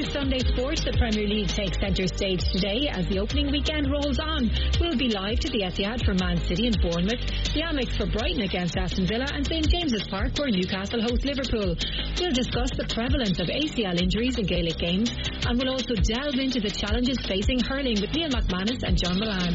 Sunday Sports, the Premier League takes centre stage today as the opening weekend rolls on. We'll be live to the Etihad for Man City and Bournemouth, the Amex for Brighton against Aston Villa, and St James's Park where Newcastle host Liverpool. We'll discuss the prevalence of ACL injuries in Gaelic games, and we'll also delve into the challenges facing hurling with Neil McManus and John Milan.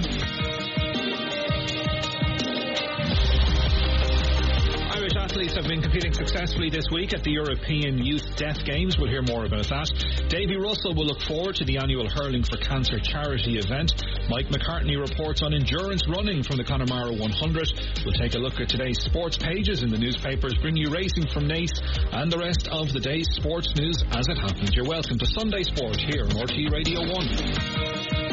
Irish athletes have been competing successfully this week at the European Youth Deaf Games. We'll hear more about that. Davy Russell will look forward to the annual Hurling for Cancer charity event. Mike McCartney reports on endurance running from the Connemara 100. We'll take a look at today's sports pages in the newspapers, bring you racing from Naas and the rest of the day's sports news as it happens. You're welcome to Sunday Sport here on RTÉ Radio 1.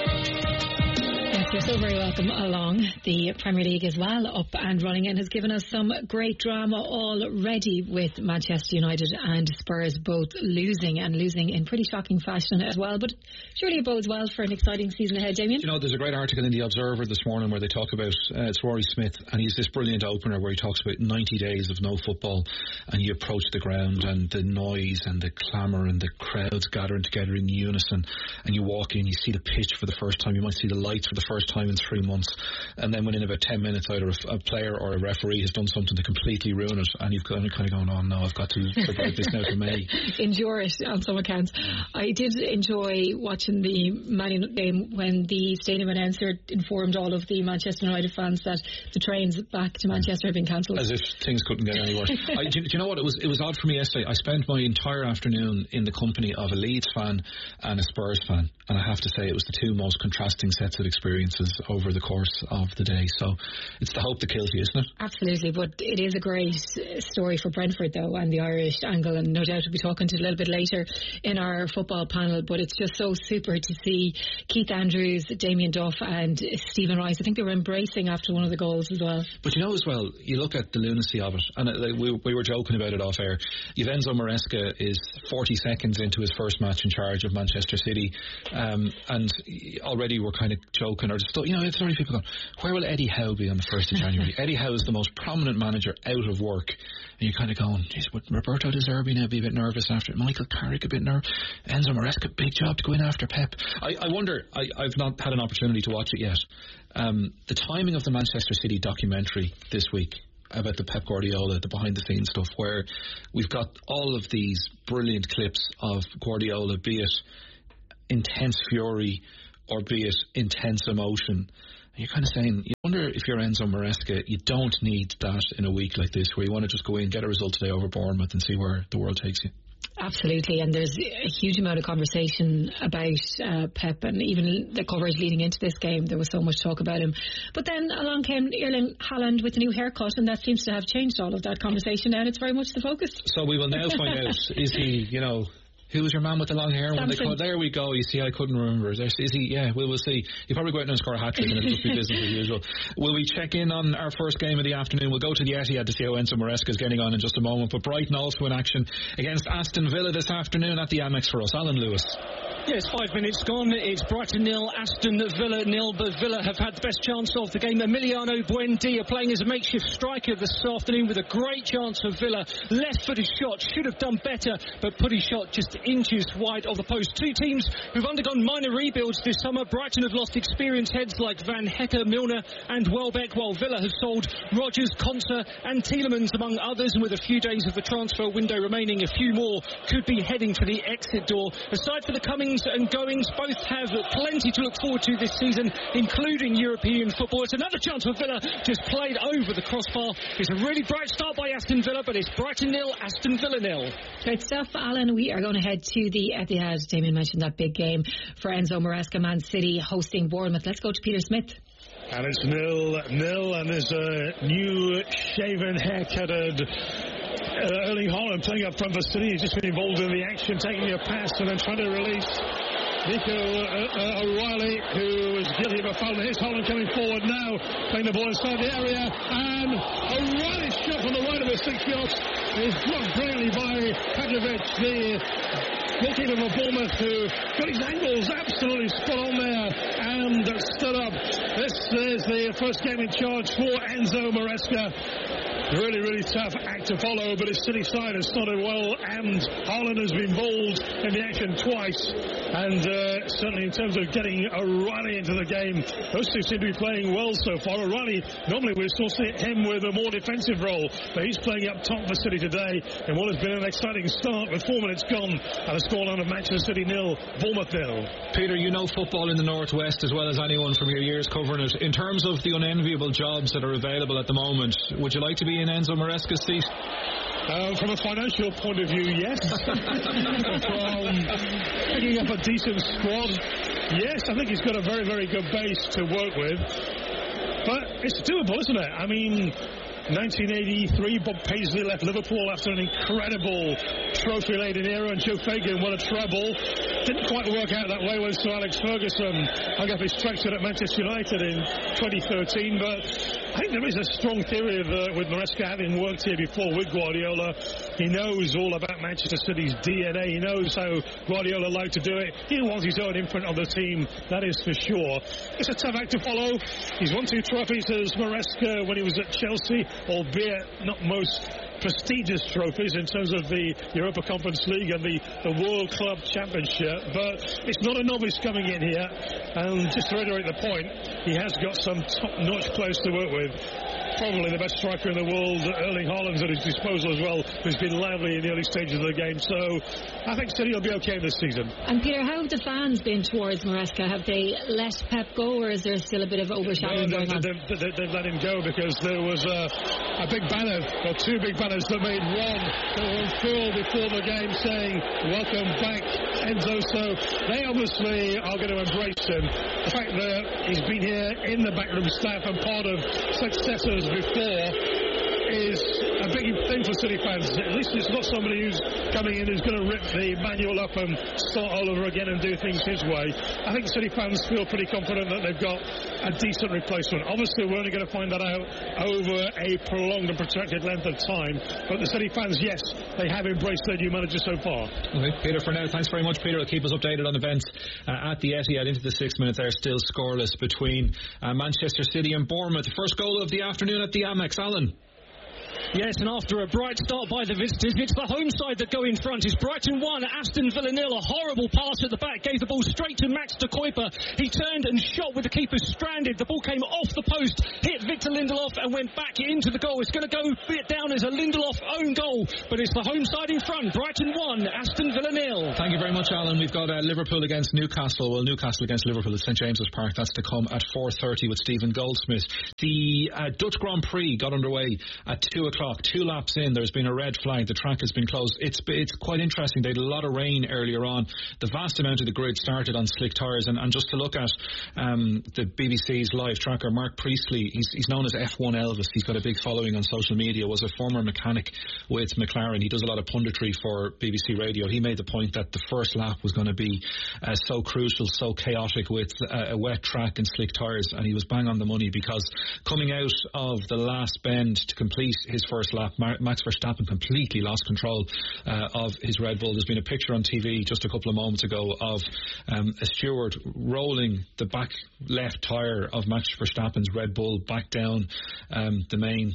You're so very welcome along. The Premier League is well up and running and has given us some great drama already with Manchester United and Spurs both losing in pretty shocking fashion as well. But surely it bodes well for an exciting season ahead, Damien. You know, there's a great article in The Observer this morning where they talk about it's Rory Smith, and he's this brilliant opener where he talks about 90 days of no football, and you approach the ground and the noise and the clamour and the crowds gathering together in unison, and you walk in, you see the pitch for the first time, you might see the lights for the first time in 3 months, and then within about 10 minutes either a player or a referee has done something to completely ruin it, and you've kind of gone, oh no, I've got to survive this now for May. Endure it on some accounts. I did enjoy watching the Man United game when the stadium announcer informed all of the Manchester United fans that the trains back to Manchester had been cancelled. As if things couldn't get any worse. Do you know what, it was odd for me yesterday. I spent my entire afternoon in the company of a Leeds fan and a Spurs fan, and I have to say it was the two most contrasting sets of experiences over the course of the day. So it's the hope that kills you, isn't it? Absolutely, but it is a great story for Brentford though, and the Irish angle, and no doubt we'll be talking to it a little bit later in our football panel. But it's just so super to see Keith Andrews, Damien Duff and Stephen Rice. I think they were embracing after one of the goals as well. But you know as well, you look at the lunacy of it, and we were joking about it off air. Enzo Maresca is 40 seconds into his first match in charge of Manchester City, and already we're kind of joking, or just, you know, it's already people going, where will Eddie Howe be on the 1st of January? Eddie Howe is the most prominent manager out of work, and you're kind of going, geez, would Roberto De Zerbi now be a bit nervous after it? Michael Carrick a bit nervous? Enzo Maresca, big job to go in after Pep. I wonder, I've not had an opportunity to watch it yet. The timing of the Manchester City documentary this week about the Pep Guardiola, the behind the scenes stuff, where we've got all of these brilliant clips of Guardiola, be it intense fury or be it intense emotion. You're kind of saying, you wonder if you're Enzo Maresca, you don't need that in a week like this, where you want to just go in, get a result today over Bournemouth and see where the world takes you. Absolutely, and there's a huge amount of conversation about Pep, and even the coverage leading into this game, there was so much talk about him. But then along came Erling Haaland with a new haircut, and that seems to have changed all of that conversation now, and it's very much the focus. So we will now find out, is he, you know, who was your man with the long hair? When they called, there we go. You see, I couldn't remember. Is he? Yeah, we'll see. He'll probably go out and score a hat-trick and it'll just be business as usual. Will we check in on our first game of the afternoon? We'll go to the Etihad to see how Enzo Maresca is getting on in just a moment. But Brighton also in action against Aston Villa this afternoon at the Amex for us. Alan Lewis. Yes, 5 minutes gone. It's Brighton 0, Aston Villa 0, but Villa have had the best chance of the game. Emiliano Buendia playing as a makeshift striker this afternoon with a great chance for Villa. Left-footed shot, should have done better, but put his shot just inches wide of the post. Two teams who've undergone minor rebuilds this summer. Brighton have lost experienced heads like Van Hecker, Milner and Welbeck, while Villa have sold Rodgers, Konsa and Tielemans among others, and with a few days of the transfer window remaining, a few more could be heading for the exit door. Aside for the comings and goings, both have plenty to look forward to this season, including European football. It's another chance for Villa, just played over the crossbar. It's a really bright start by Aston Villa, but it's Brighton 0, Aston Villa 0. Great stuff, Alan. We are going to head to the Etihad. Damien mentioned that big game for Enzo Maresca, Man City hosting Bournemouth. Let's go to Peter Smith. And it's 0-0, and there's a new shaven, haircutted Erling Haaland playing up front for City. He's just been involved in the action, taking a pass and then trying to release Nico O'Reilly, who is guilty of a foul. Here's Haaland coming forward now, playing the ball inside the area, and O'Reilly's shot from the right of his 6 yards is blocked brilliantly by Petrovic, the goalkeeper for Bournemouth, who got his angles absolutely spot on there and stood up. This is the first game in charge for Enzo Maresca. really, really tough act to follow, but his City side has started well, and Haaland has been bold in the action twice, and certainly in terms of getting O'Reilly into the game, those two seem to be playing well so far. O'Reilly, normally we still see him with a more defensive role, but he's playing up top for City today in what has been an exciting start with 4 minutes gone, and a scoreline of Manchester City 0, Bournemouth 0. Peter, you know football in the Northwest as well as anyone from your years covering it. In terms of the unenviable jobs that are available at the moment, would you like to be in Enzo Maresca's seat? From a financial point of view, yes. From picking up a decent squad, yes. I think he's got a very, very good base to work with. But it's doable, isn't it? I mean, 1983, Bob Paisley left Liverpool after an incredible trophy-laden era, and Joe Fagan won a treble. Didn't quite work out that way when Sir Alex Ferguson hung up his tracksuit at Manchester United in 2013, but I think there is a strong theory with Maresca having worked here before with Guardiola. He knows all about Manchester City's DNA. He knows how Guardiola liked to do it. He wants his own imprint on the team, that is for sure. It's a tough act to follow. He's won 2 trophies as Maresca when he was at Chelsea, albeit not most prestigious trophies in terms of the Europa Conference League and the World Club Championship, but it's not a novice coming in here, and just to reiterate the point, he has got some top-notch players to work with. Probably the best striker in the world, Erling Haaland's at his disposal as well, who's been lively in the early stages of the game, so I think City will be okay this season. And Peter, how have the fans been towards Maresca? Have they let Pep go, or is there still a bit of overshadowing going on? They've let him go because there was a big banner, or 2 big banners that made one on full before the game saying, "Welcome back, Enzo," so they obviously are going to embrace him. The fact that he's been here in the backroom staff and part of successors before is a big thing for City fans. At least it's not somebody who's coming in who's going to rip the manual up and start all over again and do things his way. I think City fans feel pretty confident that they've got a decent replacement. Obviously, we're only going to find that out over a prolonged and protracted length of time, but the City fans, yes, they have embraced their new manager so far. Okay, Peter, for now, thanks very much, Peter. Will keep us updated on events at the Etihad into the 6 minutes there, still scoreless between Manchester City and Bournemouth. The first goal of the afternoon at the Amex. Alan. Yes, and after a bright start by the visitors, it's the home side that go in front. It's Brighton 1, Aston Villa 0. A horrible pass at the back, gave the ball straight to Max de Kuiper. He turned and shot with the keeper stranded. The ball came off the post, hit Victor Lindelof and went back into the goal. It's going to go a bit down as a Lindelof own goal, but it's the home side in front. Brighton 1, Aston Villa 0. Thank you very much, Alan. We've got Liverpool against Newcastle. Well, Newcastle against Liverpool at St James's Park. That's to come at 4:30 with Stephen Goldsmith. The Dutch Grand Prix got underway at 2 o'clock. 2 laps in, there's been a red flag. The track has been closed. It's quite interesting. They had a lot of rain earlier on. The vast amount of the grid started on slick tyres, and just to look at the BBC's live tracker, Mark Priestley, he's known as F1 Elvis. He's got a big following on social media, was a former mechanic with McLaren. He does a lot of punditry for BBC Radio. He made the point that the first lap was going to be so crucial, so chaotic with a wet track and slick tyres, and he was bang on the money, because coming out of the last bend to complete his first lap, Max Verstappen completely lost control of his Red Bull. There's been a picture on TV just a couple of moments ago of a steward rolling the back left tyre of Max Verstappen's Red Bull back down the main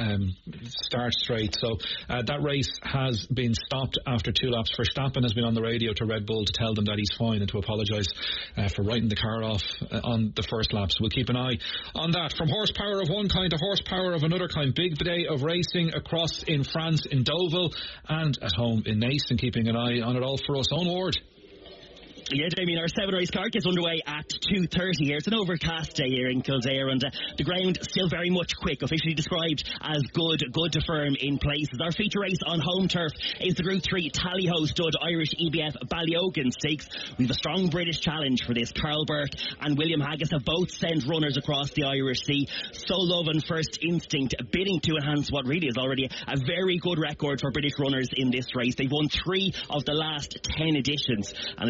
start straight. So that race has been stopped after 2 laps. Verstappen has been on the radio to Red Bull to tell them that he's fine and to apologise for writing the car off on the first lap. So we'll keep an eye on that. From horsepower of one kind to horsepower of another kind, big day of racing across in France, in Deauville, and at home in Nice, and keeping an eye on it all for us. Owen Ward. Yeah, Damien, our 7-race card gets underway at 2:30 here. It's an overcast day here in Kildare, and the ground still very much quick, officially described as good to firm in places. Our feature race on home turf is the Group 3 Tally-Ho Stud Irish EBF Ballyogan Stakes. We have a strong British challenge for this. Carl Burke and William Haggis have both sent runners across the Irish Sea. So Love and First Instinct bidding to enhance what really is already a very good record for British runners in this race. They've won 3 of the last 10 editions, and less than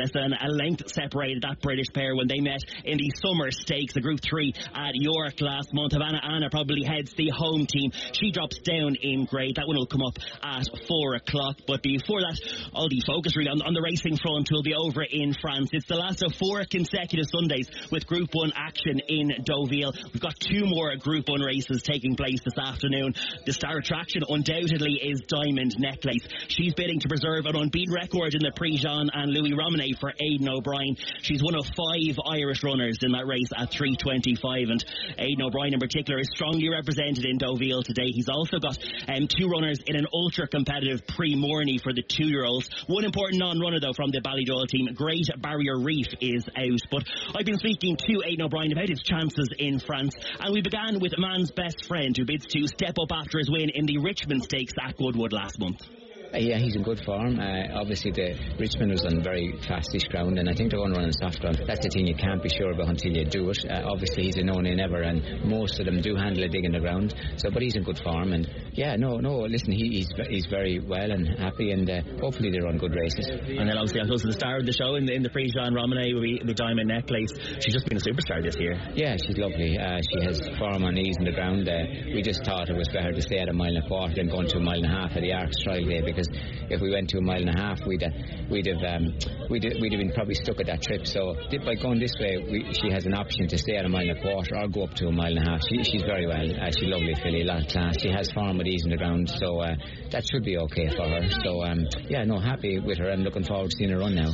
a length separated that British pair when they met in the Summer Stakes, the Group 3 at York last month. Havana Anna probably heads the home team. She drops down in grade. That one will come up at 4 o'clock. But before that, all the focus really on the racing front will be over in France. It's the last of 4 consecutive Sundays with Group 1 action in Deauville. We've got 2 more Group 1 races taking place this afternoon. The star attraction undoubtedly is Diamond Necklace. She's bidding to preserve an unbeaten record in the Prix Jean and Louis Romanet for Aidan O'Brien. She's one of 5 Irish runners in that race at 3:25, and Aidan O'Brien in particular is strongly represented in Deauville today. He's also got 2 runners in an ultra competitive Prix Morny for the 2-year-olds. One important non-runner though from the Ballydoyle team, Great Barrier Reef, is out. But I've been speaking to Aidan O'Brien about his chances in France, and we began with man's best friend who bids to step up after his win in the Richmond Stakes at Goodwood last month. Yeah, he's in good form. Obviously, the Richmond was on very fastish ground, and I think they're going to run on soft ground. That's the thing you can't be sure about until you do it. Obviously, he's a no-name-ever, and most of them do handle a dig in the ground. So, but he's in good form, and yeah, listen, he's very well and happy, and hopefully they run good races. And then obviously, also the star of the show in the Prix Jean Romanet with Diamond Necklace. She's just been a superstar this year. Yeah, she's lovely. She has form on ease in the ground. We just thought it was better to stay at 1.25 miles than going to 1.5 miles at the Arcs trial day, because if we went to 1.5 miles, we'd have been probably stuck at that trip. So by going this way, she has an option to stay at 1.25 miles or go up to 1.5 miles. She's very well. She's a lovely filly, a lot of class. She has form with ease in the ground, so that should be okay for her. So happy with her and looking forward to seeing her run now.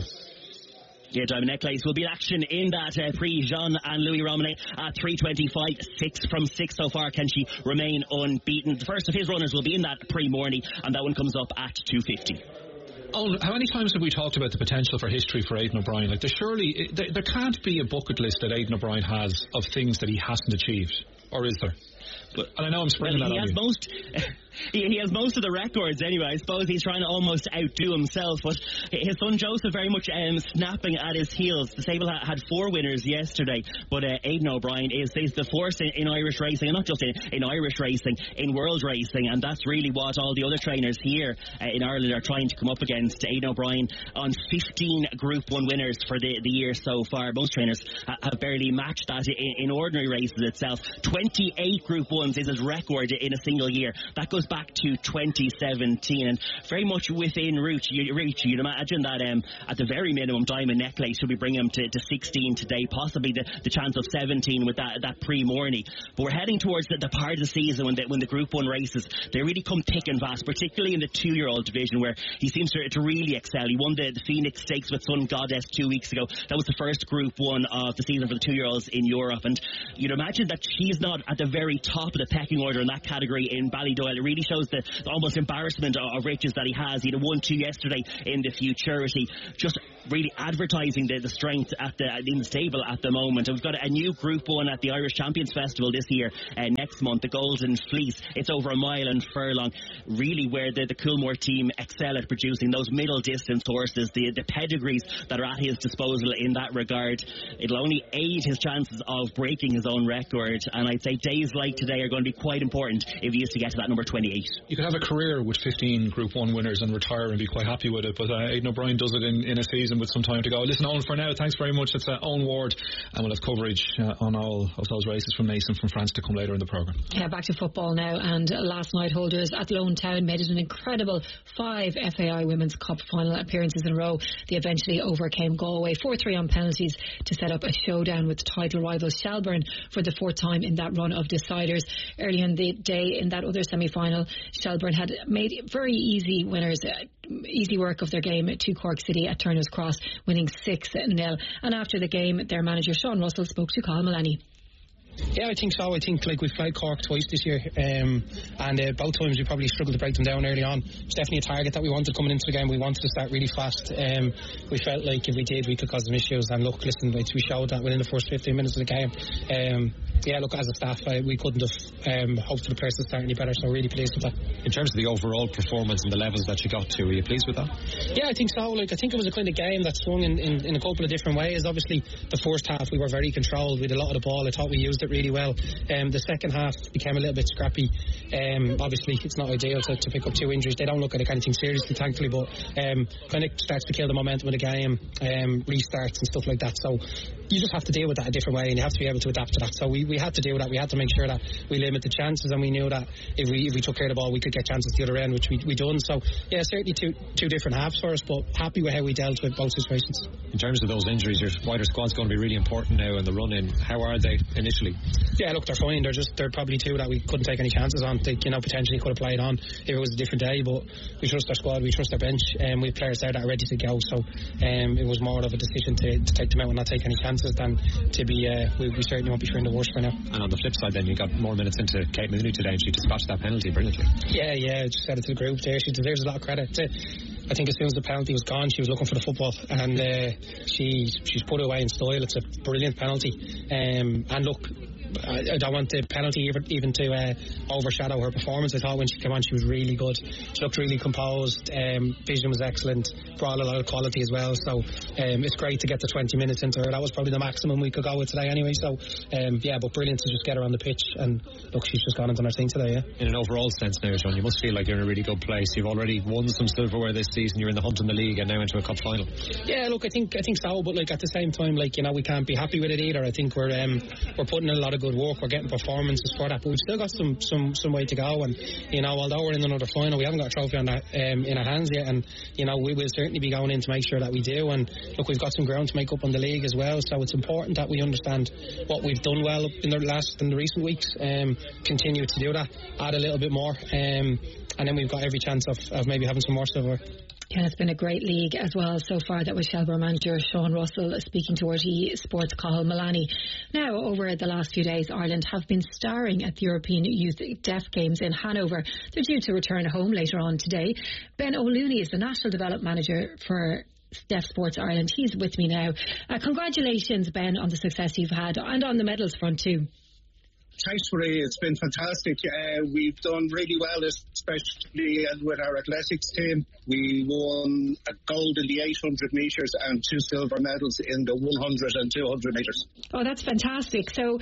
Yeah, Diamond Necklace will be in action in that Prix Jean and Louis Romanet at 3:25. 6 from 6 so far. Can she remain unbeaten? The first of his runners will be in that Prix Morny, and that one comes up at 2:50. Oh, how many times have we talked about the potential for history for Aidan O'Brien? Like, there can't be a bucket list that Aidan O'Brien has of things that he hasn't achieved, or is there? And I know I'm springing that on you. He has most of the records anyway. I suppose he's trying to almost outdo himself, but his son Joseph very much snapping at his heels. The stable had 4 winners yesterday, but Aidan O'Brien is the force in Irish racing, and not just in Irish racing, in world racing, and that's really what all the other trainers here in Ireland are trying to come up against. Aidan O'Brien on 15 Group 1 winners for the year so far. Most trainers have barely matched that in ordinary races itself. 28 Group 1s is his record in a single year. That goes back to 2017, and very much within reach. You'd imagine that at the very minimum Diamond Necklace should be bringing him to 16 today, possibly the chance of 17 with that Prix Morny. But we're heading towards the part of the season when the Group 1 races, they really come thick and fast, particularly in the 2-year-old division, where he seems to really excel. He won the Phoenix Stakes with Sun Goddess 2 weeks ago. That was the first Group 1 of the season for the 2-year-olds in Europe, and you'd imagine that she's not at the very top of the pecking order in that category in Ballydoyle. It really shows the almost embarrassment of riches that he has. He had 1-2 yesterday in the Futurity, just really advertising the strength in the stable at the moment. And we've got a new Group 1 at the Irish Champions Festival this year, next month, the Golden Fleece. It's over 1 mile and furlong, really where the Coolmore team excel at producing those middle distance horses, the pedigrees that are at his disposal in that regard. It'll only aid his chances of breaking his own record, and I'd say days like today are going to be quite important if he is to get to that number 28. You could have a career with 15 Group 1 winners and retire and be quite happy with it, but Aidan O'Brien does it in a season with some time to go. Listen, Owen, for now, thanks very much. It's Owen Ward, and we'll have coverage on all of those races from Nason from France to come later in the programme. Yeah, back to football now, and last night holders at Lone Town made it an incredible 5 FAI Women's Cup final appearances in a row. They eventually overcame Galway 4-3 on penalties to set up a showdown with title rivals Shelburne for the 4th time in that run of deciders. Early in the day in that other semi-final, Shelburne had made very easy winners, easy work of their game to Cork City at Turner's Cross, winning 6-0. And after the game, their manager Sean Russell spoke to Colin Mullaney. Yeah, I think so. I think we've played Cork twice this year, and both times we probably struggled to break them down early on. It's definitely a target that we wanted coming into the game. We wanted to start really fast. We felt like if we did, we could cause them issues, and look, listen, we showed that within the first 15 minutes of the game. yeah, look, as a staff, we couldn't have hoped for the players to start any better, so really pleased with that. In terms of the overall performance and the levels that you got to, were you pleased with that? Yeah, I think so. Like, I think it was a kind of game that swung in a couple of different ways. Obviously, the first half we were very controlled. We had a lot of the ball. I thought we used it really well. The second half became a little bit scrappy. Obviously, it's not ideal to pick up 2 injuries. They don't look at anything seriously, thankfully, but kind of starts to kill the momentum of the game, restarts and stuff like that. So you just have to deal with that a different way, and you have to be able to adapt to that. So we had to do that. We had to make sure that we limit the chances, and we knew that if we took care of the ball, we could get chances the other end, which we done. So yeah, certainly two different halves for us, but happy with how we dealt with both situations. In terms of those injuries, your wider squad's going to be really important now in the run-in. How are they initially? Yeah, look, they're fine. They're probably two that we couldn't take any chances on. They, potentially could have played on if it was a different day, but we trust our squad, we trust our bench, and we have players there that are ready to go. So it was more of a decision to take them out and not take any chances than to be. We certainly won't be fearing the worst for now. And on the flip side, then you got more minutes into Kate Mooney today, and she dispatched that penalty brilliantly. Yeah, I just said it to the group there. She deserves a lot of credit. I think as soon as the penalty was gone, she was looking for the football, and she's put it away in style. It's a brilliant penalty, and look, I don't want the penalty even to overshadow her performance. I thought when she came on, she was really good. She looked really composed. Vision was excellent. Brought a lot of quality as well. So it's great to get the 20 minutes into her. That was probably the maximum we could go with today anyway. So but brilliant to just get her on the pitch. And look, she's just gone and done her thing today. Yeah. In an overall sense now, Sean, you must feel like you're in a really good place. You've already won some silverware this season. You're in the hunt in the league and now into a cup final. Yeah, look, I think so. But like at the same time, like we can't be happy with it either. I think we're putting in a lot of good work. We're getting performances for that, but we've still got some way to go. And although we're in another final, we haven't got a trophy on that in our hands yet. And we will certainly be going in to make sure that we do. And look, we've got some ground to make up on the league as well. So it's important that we understand what we've done well in the recent weeks. Continue to do that, add a little bit more, and then we've got every chance of maybe having some more silver. Yeah, it's been a great league as well so far. That was Shelbourne manager Sean Russell speaking to RTÉ Sports Cathal Milani. Now, over the last few days, Ireland have been starring at the European Youth Deaf Games in Hanover. They're due to return home later on today. Ben O'Looney is the National Development Manager for Deaf Sports Ireland. He's with me now. Congratulations, Ben, on the success you've had and on the medals front too. Thanks, Marie. It's been fantastic. We've done really well, especially with our athletics team. We won a gold in the 800 metres and 2 silver medals in the 100 and 200 metres. Oh, that's fantastic. So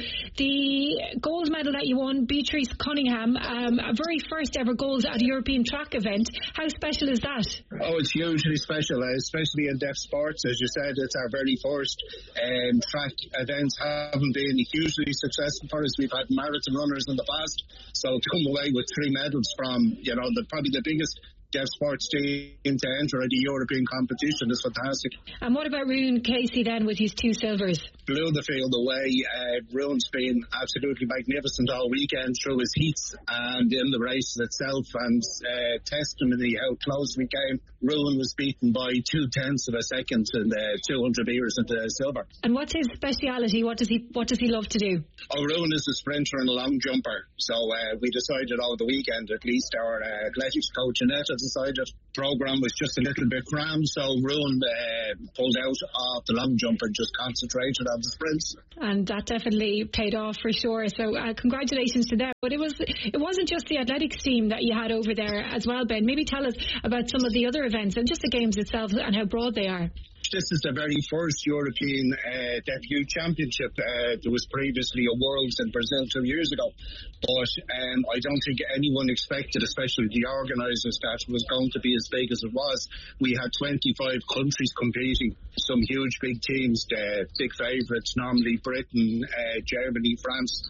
the gold medal that you won, Beatrice Cunningham, a very first ever gold at a European track event. How special is that? Oh, it's hugely special, especially in deaf sports. As you said, it's our very first track events. Haven't been hugely successful for us. We've had marathon runners in the past, so to come away with 3 medals from probably the biggest deaf sports team to enter the European competition is fantastic. And what about Rowan Casey then with his 2 silvers? Blew the field away. Rowan's been absolutely magnificent all weekend through his heats and in the race itself, and testimony how close we came. Rowan was beaten by 0.2 of a second in the 200 metres into silver. And what's his speciality? What does he love to do? Oh, Rowan is a sprinter and a long jumper. So we decided over the weekend, at least our athletics coach Annette decided the programme was just a little bit crammed, so Rowan pulled out of the long jump and just concentrated on the sprints. And that definitely paid off for sure. So congratulations to them. But it wasn't just the athletics team that you had over there as well, Ben. Maybe tell us about some of the other events and just the games itself and how broad they are. This is the very first European Deaf Youth Championship. There was previously a Worlds in Brazil 2 years ago. But I don't think anyone expected, especially the organisers, that it was going to be as big as it was. We had 25 countries competing, some huge big teams, the big favourites, normally Britain, Germany, France.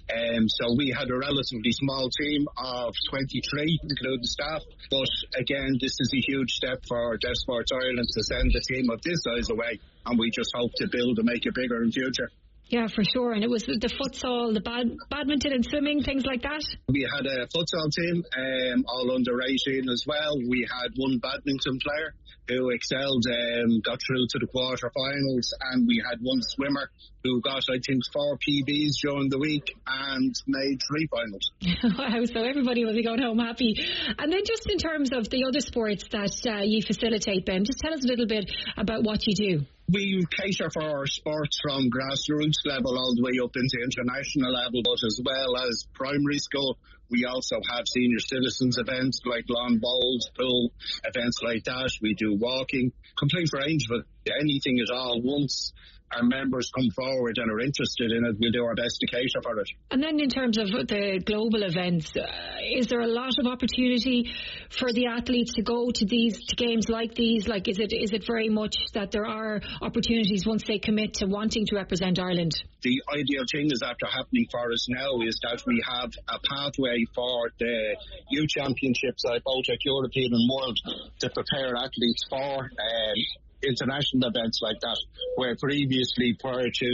So we had a relatively small team of 23, including staff. But again, this is a huge step for Deaf Sports Ireland to send a team of this size away, and we just hope to build and make it bigger in future. Yeah, for sure. And it was the futsal, the badminton and swimming, things like that? We had a futsal team, all under 18 as well. We had one badminton player who excelled, got through to the quarterfinals, and we had one swimmer who got, I think, 4 PBs during the week and made 3 finals. Wow, so everybody will be going home happy. And then just in terms of the other sports that you facilitate, Ben, just tell us a little bit about what you do. We cater for our sports from grassroots level all the way up into international level, but as well as primary school. We also have senior citizens events like lawn bowls, pool events like that. We do walking, complete range of anything at all. Once our members come forward and are interested in it, we'll do our best to cater for it. And then in terms of the global events, is there a lot of opportunity for the athletes to go to games like these? Like, is it very much that there are opportunities once they commit to wanting to represent Ireland? The ideal thing is after happening for us now is that we have a pathway for the youth championships, both at European and World, to prepare athletes for international events like that, where previously prior to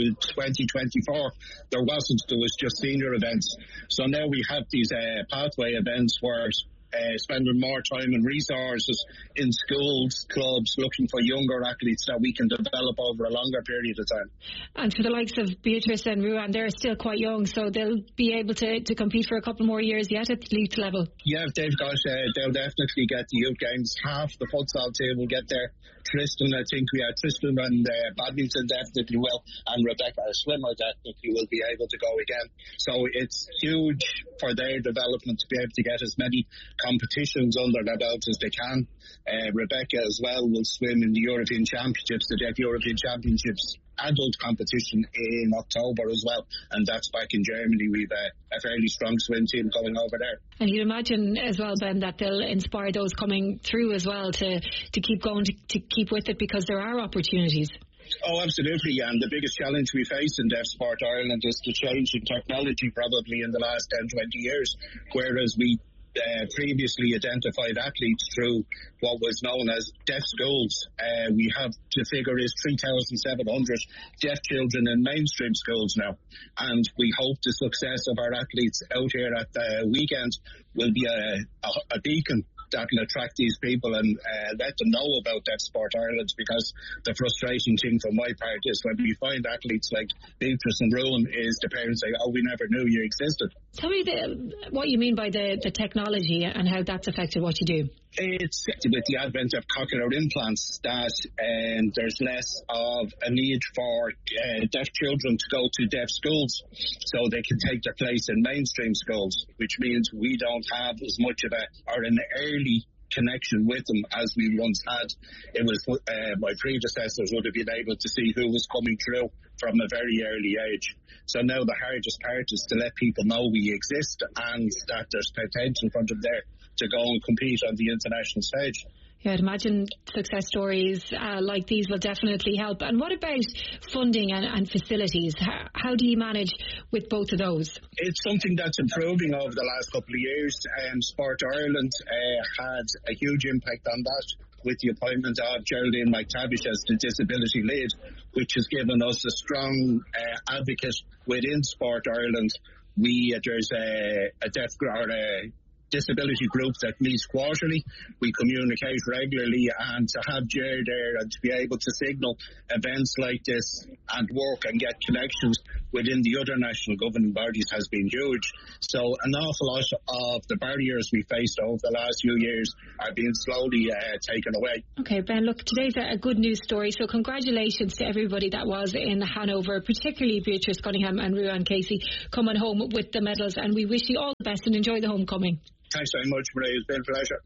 2024 there was just senior events. So now we have these pathway events where spending more time and resources in schools, clubs, looking for younger athletes that we can develop over a longer period of time. And for the likes of Beatrice and Ruan, they're still quite young, so they'll be able to compete for a couple more years yet at the youth level. Yeah, they'll definitely get the youth games. Half the futsal team will get there. Tristan, I think we have Tristan and badminton definitely will, and Rebecca, our swimmer, definitely will be able to go again. So it's huge for their development to be able to get as many competitions under their belt as they can. Rebecca as well will swim in the European Championships, the Deaf European Championships adult competition in October as well, and that's back in Germany. We've a fairly strong swim team going over there. And you'd imagine as well, Ben, that they'll inspire those coming through as well to keep going, to keep with it, because there are opportunities. Oh, absolutely, and the biggest challenge we face in Deaf Sport Ireland is the change in technology probably in the last 10-20 years, whereas we previously identified athletes through what was known as deaf schools. We have, the figure is 3,700 deaf children in mainstream schools now, and we hope the success of our athletes out here at the weekend will be a beacon that can attract these people and let them know about Deaf Sport Ireland, because the frustrating thing from my part is when we find athletes like Beatrice and Ruan is the parents say, oh, we never knew you existed. Tell me what you mean by the technology and how that's affected what you do. It's with the advent of cochlear implants that there's less of a need for deaf children to go to deaf schools, so they can take their place in mainstream schools, which means we don't have as much of an early connection with them as we once had. It was my predecessors would have been able to see who was coming through from a very early age. So now the hardest part is to let people know we exist and that there's potential in front of there to go and compete on the international stage. Yeah, I'd imagine success stories like these will definitely help. And what about funding and facilities? How do you manage with both of those? It's something that's improving over the last couple of years. Sport Ireland had a huge impact on that with the appointment of Geraldine McTavish as the disability lead, which has given us a strong advocate within Sport Ireland. There's a deaf or a disability group that meets quarterly. We communicate regularly, and to have Ger there and to be able to signal events like this and work and get connections within the other national governing bodies has been huge. So an awful lot of the barriers we faced over the last few years are being slowly taken away. Okay, Ben, look, today's a good news story, so congratulations to everybody that was in Hanover, particularly Beatrice Cunningham and Ruan Casey coming home with the medals, and we wish you all the best and enjoy the homecoming. Thanks very much, Maria. It's been a pleasure.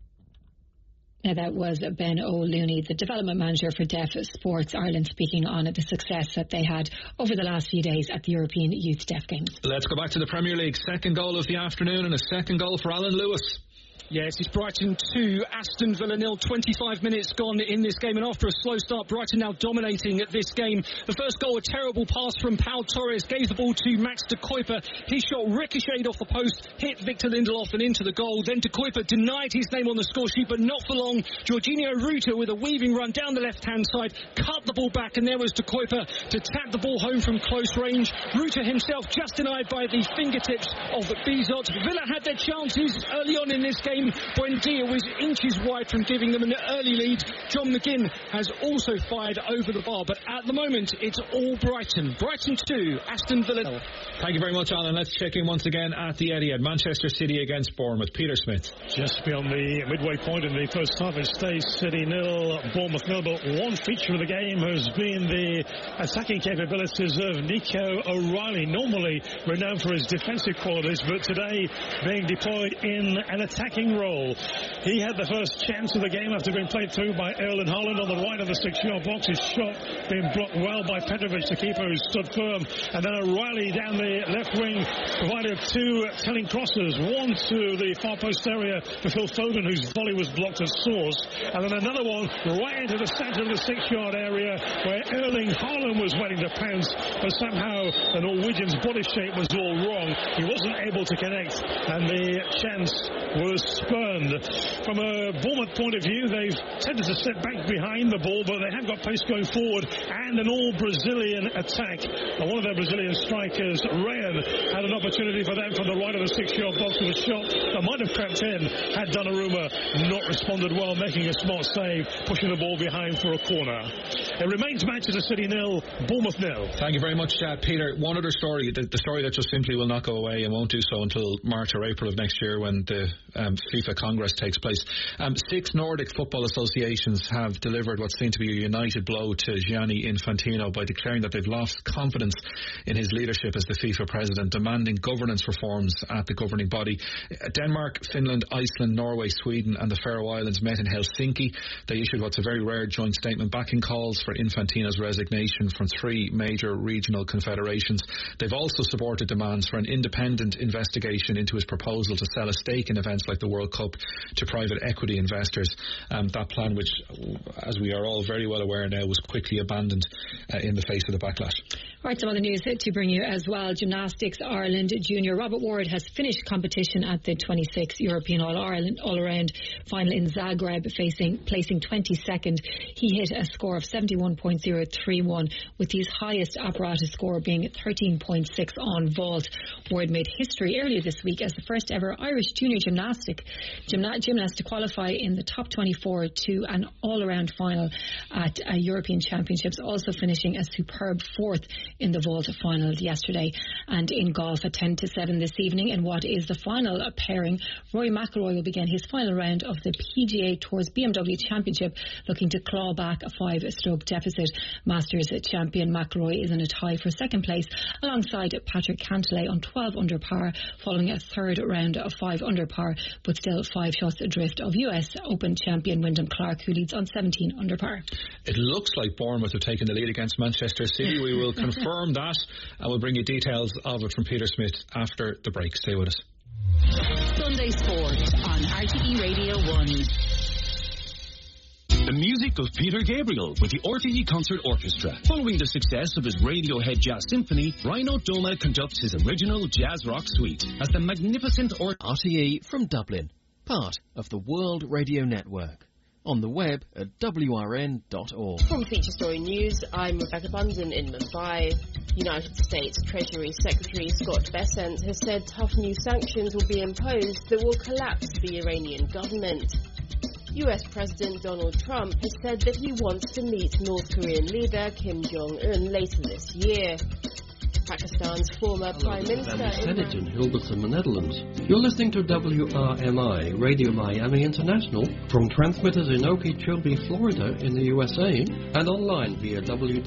Now, that was Ben O'Looney, the Development Manager for Deaf Sports Ireland, speaking on the success that they had over the last few days at the European Youth Deaf Games. Let's go back to the Premier League. Second goal of the afternoon and a second goal for Alan Lewis. Yes, it's Brighton 2, Aston Villa 0, 25 minutes gone in this game, and after a slow start, Brighton now dominating this game. The first goal, a terrible pass from Pau Torres, gave the ball to Max de Kuyper. His shot ricocheted off the post, hit Victor Lindelof and into the goal. Then de Kuyper denied his name on the score sheet, but not for long. Jorginho Ruta with a weaving run down the left-hand side, cut the ball back, and there was de Kuyper to tap the ball home from close range. Ruta himself just denied by the fingertips of Bizot. Villa had their chances early on in this game Buendia was inches wide from giving them an early lead. John McGinn has also fired over the bar, but at the moment it's all Brighton. Brighton 2, Aston Villa. Thank you very much, Alan. Let's check in once again at the Etihad. Manchester City against Bournemouth. Peter Smith. Just beyond the midway point in the first half, it stays City 0, Bournemouth 0. But one feature of the game has been the attacking capabilities of Nico O'Reilly, normally renowned for his defensive qualities, but today being deployed in an attacking role. He had the first chance of the game after being played through by Erling Haaland on the right of the 6-yard box. His shot being blocked well by Petrovic, the keeper, who stood firm. And then O'Reilly down the left wing provided two telling crosses, one to the far post area for Phil Foden, whose volley was blocked at source, and then another one right into the centre of the 6-yard area where Erling Haaland was waiting to pounce, but somehow the Norwegian's body shape was all wrong. He wasn't able to connect, and the chance was spurned. From a Bournemouth point of view, they've tended to step back behind the ball, but they have got pace going forward and an all-Brazilian attack. And one of their Brazilian strikers, Rayan, had an opportunity for them from the right of the 6-yard box with a shot that might have crept in had Donnarumma not responded well, making a smart save, pushing the ball behind for a corner. It remains Manchester City 0, Bournemouth 0. Thank you very much, Peter. One other story, the story that just simply will not go away and won't do so until March or April of next year when the FIFA Congress takes place. 6 Nordic football associations have delivered what's seen to be a united blow to Gianni Infantino by declaring that they've lost confidence in his leadership as the FIFA president, demanding governance reforms at the governing body. Denmark, Finland, Iceland, Norway, Sweden and the Faroe Islands met in Helsinki. They issued what's a very rare joint statement backing calls for Infantino's resignation from 3 major regional confederations. They've also supported demands for an independent investigation into his proposal to sell a stake in events like the World Cup to private equity investors. That plan, which, as we are all very well aware now, was quickly abandoned in the face of the backlash. Right, some other news to bring you as well. Gymnastics Ireland junior Robert Ward has finished competition at the 26th European All-Ireland All-Around final in Zagreb, placing 22nd. He hit a score of 71.031, with his highest apparatus score being 13.6 on vault. Ward made history earlier this week as the first ever Irish junior gymnast to qualify in the top 24 to an all-around final at European Championships, also finishing a superb 4th in the vault final yesterday. And in golf at 10 to 7 this evening, in what is the final pairing, Rory McIlroy will begin his final round of the PGA Tour's BMW Championship, looking to claw back a 5-stroke deficit. Masters champion McIlroy is in a tie for second place alongside Patrick Cantlay on 12 under par, following a third round of 5 under par, but still 5 shots adrift of US Open champion Wyndham Clark, who leads on 17 under par. It looks like Bournemouth have taken the lead against Manchester City. We will confirm that, and we'll bring you details of it from Peter Smith after the break. Stay with us. Sunday Sport on RTE Radio 1. The music of Peter Gabriel with the RTE Concert Orchestra. Following the success of his Radiohead Jazz Symphony, Rhino Doma conducts his original jazz rock suite as the magnificent RTE from Dublin, part of the World Radio Network. On the web at wrn.org. From Feature Story News, I'm Rebecca Bunden in Mumbai. United States Treasury Secretary Scott Bessent has said tough new sanctions will be imposed that will collapse the Iranian government. US President Donald Trump has said that he wants to meet North Korean leader Kim Jong-un later this year. Pakistan's former Prime Minister... Senate in Hilversum, the Netherlands. You're listening to WRMI, Radio Miami International, from transmitters in Okeechobee, Florida in the USA, and online via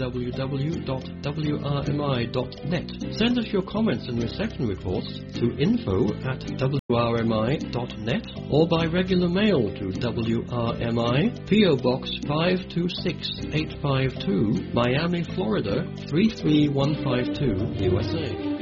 www.wrmi.net. Send us your comments and reception reports to info@wrmi.net or by regular mail to WRMI, P.O. Box 526852, Miami, Florida 33152, USA.